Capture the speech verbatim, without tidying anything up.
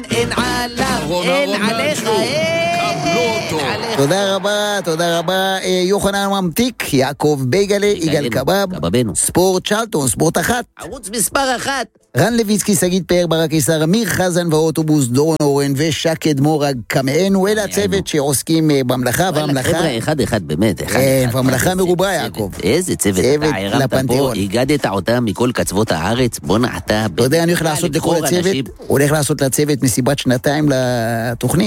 אין עליו, אין עליך, תודה רבה, תודה רבה. יוחנן ממתיק, יעקב בייגלה, יגאל קבב, ספורט צ'לטון, ספורט אחת, ערוץ מספר אחת, רן לויצקי, שגית פאר, ברק קיסר, אמיר חזן ואוטובוס, דורון אורן ושקד מורג קמאנו, אלה הצוות שעוסקים במלאכה והמלאכה. חבר'ה, אחד אחד באמת. והמלאכה מרובה, יעקב. איזה צוות, אתה הרמת פה, הגדת אותם מכל קצוות הארץ, בוא נעתה. אתה יודע, אני הולך לעשות לכל הצוות, הולך לעשות לצוות מסיבת שנתיים לתוכנית.